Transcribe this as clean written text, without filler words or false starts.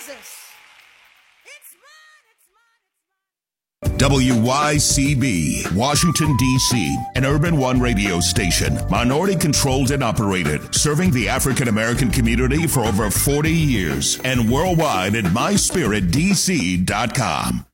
WYCB, Washington, D.C., an Urban One radio station, minority-controlled and operated, serving the African-American community for over 40 years, and worldwide at myspiritdc.com.